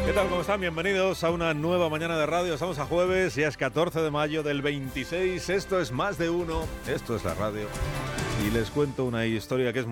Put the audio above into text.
¿Qué tal? ¿Cómo están? Bienvenidos a una nueva mañana de radio. Estamos a jueves, ya es 14 de mayo del 26. Esto es Más de Uno, esto es la radio. Y les cuento una historia que es